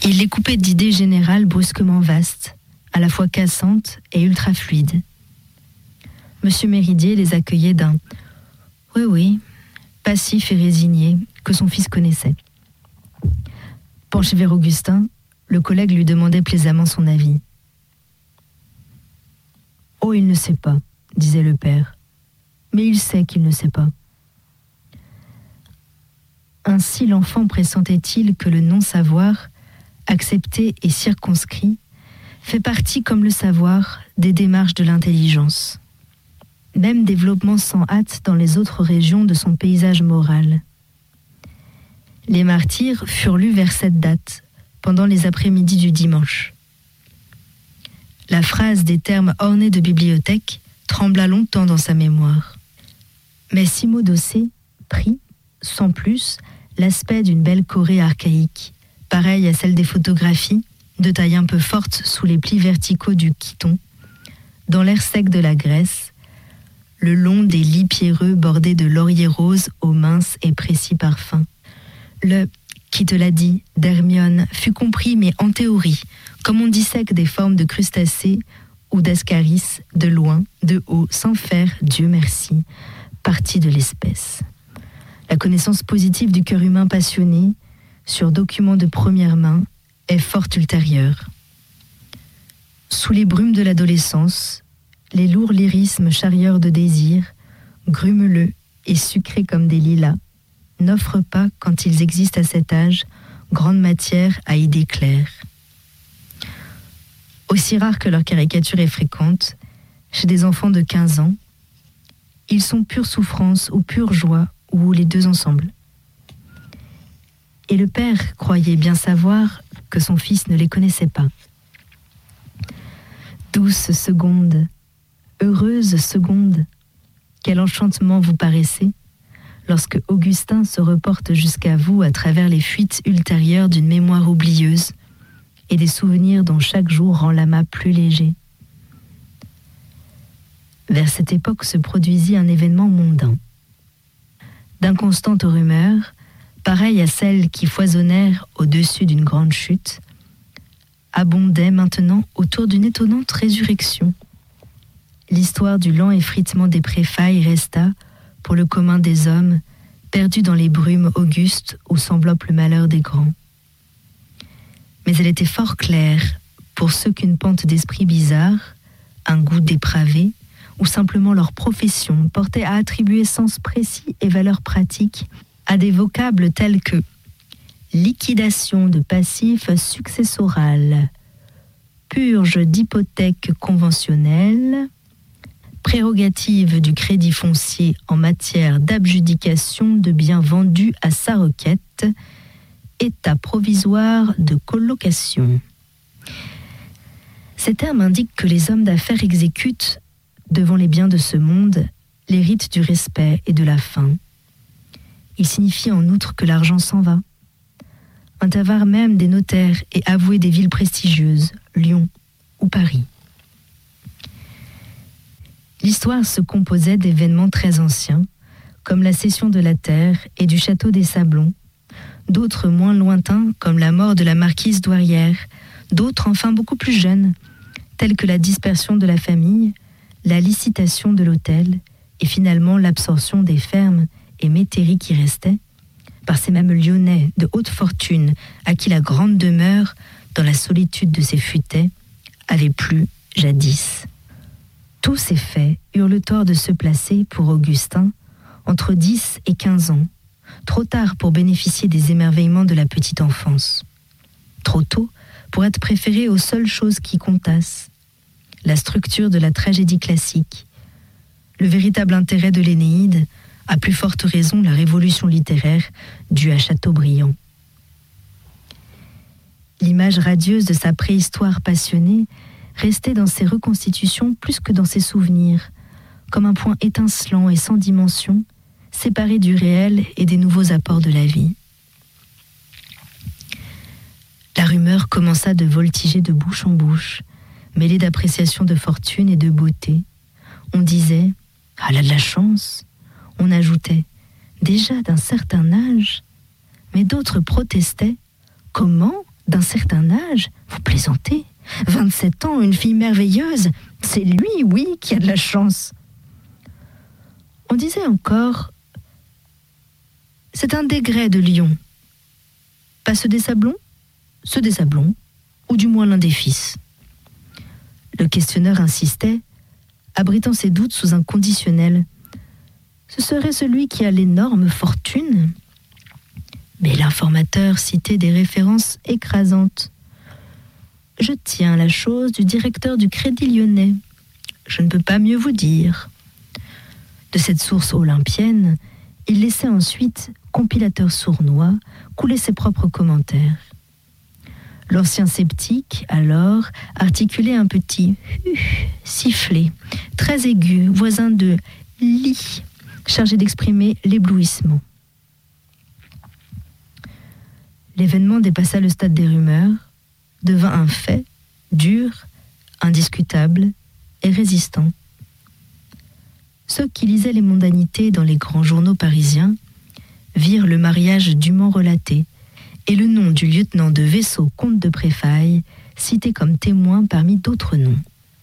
Il les coupait d'idées générales brusquement vastes, à la fois cassantes et ultra fluides. Monsieur Méridier les accueillait d'un « oui, oui », passif et résigné, que son fils connaissait. Penché vers Augustin, le collègue lui demandait plaisamment son avis. « Oh, il ne sait pas », disait le père. « Mais il sait qu'il ne sait pas. » Ainsi l'enfant pressentait-il que le non-savoir, accepté et circonscrit, fait partie, comme le savoir, des démarches de l'intelligence. Même développement sans hâte dans les autres régions de son paysage moral. Les martyrs furent lus vers cette date, pendant les après-midi du dimanche. La phrase des termes ornés de bibliothèque trembla longtemps dans sa mémoire. Mais Simo Dossé prit, sans plus, l'aspect d'une belle Corée archaïque, pareille à celle des photographies, de taille un peu forte sous les plis verticaux du Khiton, dans l'air sec de la Grèce, le long des lits pierreux bordés de lauriers roses au mince et précis parfum. Le « qui te l'a dit » d'Hermione fut compris, mais en théorie, comme on dissèque des formes de crustacés ou d'ascaris, de loin, de haut, sans faire, Dieu merci, partie de l'espèce. La connaissance positive du cœur humain passionné, sur documents de première main, est fort ultérieure. Sous les brumes de l'adolescence, les lourds lyrismes charrieurs de désir, grumeleux et sucrés comme des lilas, n'offrent pas, quand ils existent à cet âge, grande matière à idées claires. Aussi rare que leur caricature est fréquente, chez des enfants de 15 ans, ils sont pure souffrance ou pure joie, ou les deux ensemble. Et le père croyait bien savoir que son fils ne les connaissait pas. Douce seconde, heureuse seconde, quel enchantement vous paraissez lorsque Augustin se reporte jusqu'à vous à travers les fuites ultérieures d'une mémoire oublieuse et des souvenirs dont chaque jour rend l'amas plus léger. Vers cette époque se produisit un événement mondain. D'inconstantes rumeurs, pareilles à celles qui foisonnèrent au-dessus d'une grande chute, abondaient maintenant autour d'une étonnante résurrection. L'histoire du lent effritement des préfailles resta, pour le commun des hommes, perdu dans les brumes augustes où s'enveloppe le malheur des grands. Mais elle était fort claire pour ceux qu'une pente d'esprit bizarre, un goût dépravé, ou simplement leur profession portait à attribuer sens précis et valeur pratique à des vocables tels que liquidation de passifs successoral, purge d'hypothèques conventionnelles, prérogative du crédit foncier en matière d'abjudication de biens vendus à sa requête, état provisoire de colocation. Ces termes indiquent que les hommes d'affaires exécutent, devant les biens de ce monde, les rites du respect et de la faim. Ils signifient en outre que l'argent s'en va. Un avare même des notaires et avoué des villes prestigieuses, Lyon ou Paris. L'histoire se composait d'événements très anciens, comme la cession de la terre et du château des Sablons, d'autres moins lointains, comme la mort de la marquise Douairière, d'autres enfin beaucoup plus jeunes, tels que la dispersion de la famille, la licitation de l'hôtel et finalement l'absorption des fermes et métairies qui restaient, par ces mêmes Lyonnais de haute fortune à qui la grande demeure, dans la solitude de ses futaies, avait plu jadis. Tous ces faits eurent le tort de se placer, pour Augustin, entre 10 et 15 ans, trop tard pour bénéficier des émerveillements de la petite enfance, trop tôt pour être préféré aux seules choses qui comptassent, la structure de la tragédie classique, le véritable intérêt de l'Énéide, à plus forte raison la révolution littéraire due à Chateaubriand. L'image radieuse de sa préhistoire passionnée restait dans ses reconstitutions plus que dans ses souvenirs, comme un point étincelant et sans dimension, séparé du réel et des nouveaux apports de la vie. La rumeur commença de voltiger de bouche en bouche, mêlée d'appréciation de fortune et de beauté. On disait « elle a de la chance », on ajoutait « déjà d'un certain âge », mais d'autres protestaient « comment d'un certain âge, vous plaisantez. 27 ans, une fille merveilleuse, c'est lui, oui, qui a de la chance. On disait encore, c'est un dégrès de Lyon. Pas ceux des Sablons, ou du moins l'un des fils. Le questionneur insistait, abritant ses doutes sous un conditionnel. Ce serait celui qui a l'énorme fortune. Mais l'informateur citait des références écrasantes. Je tiens la chose du directeur du Crédit Lyonnais. Je ne peux pas mieux vous dire. De cette source olympienne, il laissait ensuite, compilateur sournois, couler ses propres commentaires. L'ancien sceptique, alors, articulait un petit « sifflet », très aigu, voisin de « li », chargé d'exprimer l'éblouissement. L'événement dépassa le stade des rumeurs, devint un fait, dur, indiscutable et résistant. Ceux qui lisaient les mondanités dans les grands journaux parisiens virent le mariage dûment relaté et le nom du lieutenant de vaisseau comte de Préfaille cité comme témoin parmi d'autres noms.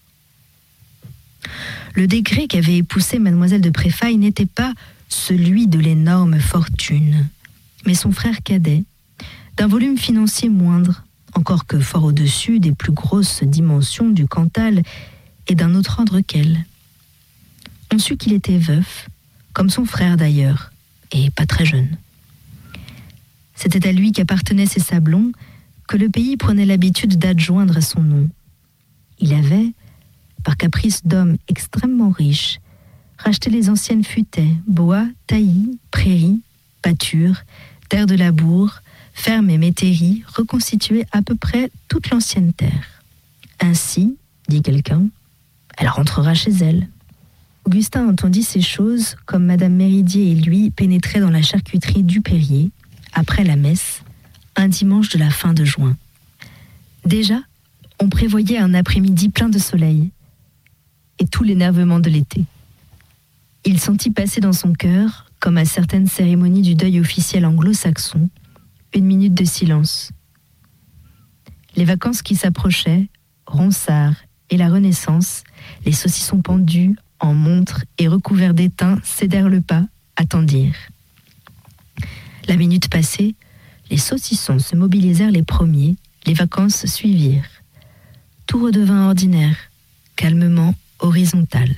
Le degré qu'avait épousé mademoiselle de Préfaille n'était pas celui de l'énorme fortune, mais son frère cadet, d'un volume financier moindre, encore que fort au-dessus des plus grosses dimensions du Cantal et d'un autre ordre qu'elle. On sut qu'il était veuf, comme son frère d'ailleurs, et pas très jeune. C'était à lui qu'appartenaient ces Sablons que le pays prenait l'habitude d'adjoindre à son nom. Il avait, par caprice d'homme extrêmement riche, racheté les anciennes futaies, bois, taillis, prairies, pâtures, terres de labour, fermes et métairies, reconstituaient à peu près toute l'ancienne terre. Ainsi, dit quelqu'un, elle rentrera chez elle. Augustin entendit ces choses comme Madame Méridier et lui pénétraient dans la charcuterie du Perrier, après la messe, un dimanche de la fin de juin. Déjà, on prévoyait un après-midi plein de soleil et tout l'énervement de l'été. Il sentit passer dans son cœur, comme à certaines cérémonies du deuil officiel anglo-saxon, une minute de silence. Les vacances qui s'approchaient, Ronsard et la Renaissance, les saucissons pendus, en montre et recouverts d'étain, cédèrent le pas, attendirent. La minute passée, les saucissons se mobilisèrent les premiers, les vacances suivirent. Tout redevint ordinaire, calmement horizontal.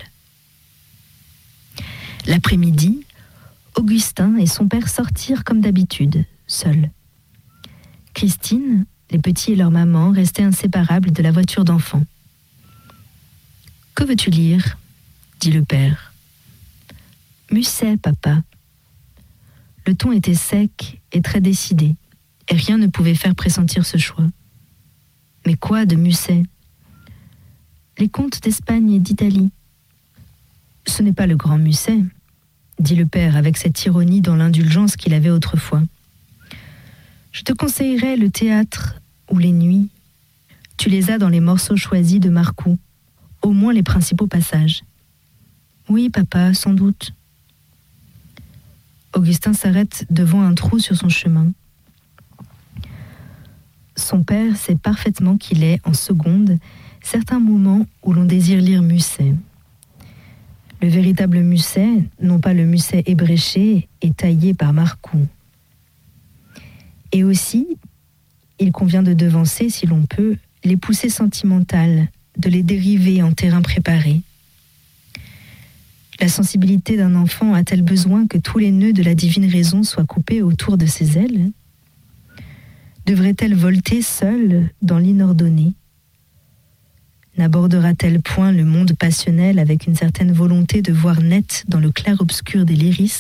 L'après-midi, Augustin et son père sortirent comme d'habitude, seuls. Christine, les petits et leur maman restaient inséparables de la voiture d'enfant. « Que veux-tu lire ?» dit le père. « Musset, papa. » Le ton était sec et très décidé, et rien ne pouvait faire pressentir ce choix. « Mais quoi de Musset ?»« Les contes d'Espagne et d'Italie. »« Ce n'est pas le grand Musset, » dit le père avec cette ironie dans l'indulgence qu'il avait autrefois. « Je te conseillerais le théâtre ou les nuits. Tu les as dans les morceaux choisis de Marcoux, au moins les principaux passages. »« Oui, papa, sans doute. » Augustin s'arrête devant un trou sur son chemin. Son père sait parfaitement qu'il est, en seconde, certains moments où l'on désire lire Musset. Le véritable Musset, non pas le Musset ébréché et taillé par Marcoux. Et aussi, il convient de devancer, si l'on peut, les poussées sentimentales, de les dériver en terrain préparé. La sensibilité d'un enfant a-t-elle besoin que tous les nœuds de la divine raison soient coupés autour de ses ailes ? Devrait-elle volter seule dans l'inordonné ? N'abordera-t-elle point le monde passionnel avec une certaine volonté de voir net dans le clair-obscur des lyrismes ?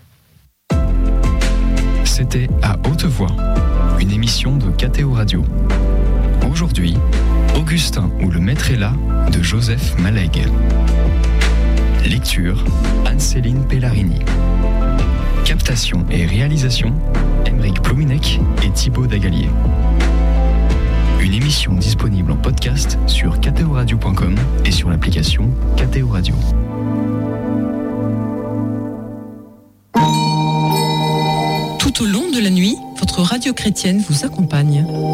C'était À Haute Voix, une émission de KTO Radio. Aujourd'hui, Augustin ou le maître est là de Joseph Malègue. Lecture, Anne-Céline Pellarini. Captation et réalisation, Aymeric Plouminec et Thibaut Dagalier. Une émission disponible en podcast sur ktoradio.com et sur l'application KTO Radio. Tout au long de la nuit, votre radio chrétienne vous accompagne.